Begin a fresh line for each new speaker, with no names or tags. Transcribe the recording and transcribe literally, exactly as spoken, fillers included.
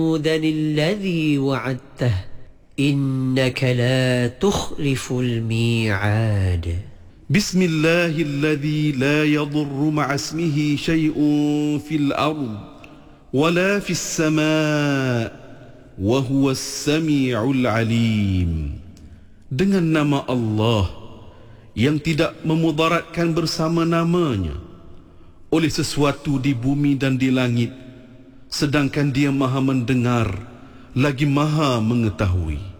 الذي وعدته إنك لا تخلف الميعاد.
بسم الله الذي لا يضر مع اسمه شيء في الأرض ولا في السماء وهو السميع العليم. Dengan nama Allah yang tidak memudaratkan bersama namanya oleh sesuatu di bumi dan di langit, sedangkan Dia Maha mendengar lagi Maha mengetahui.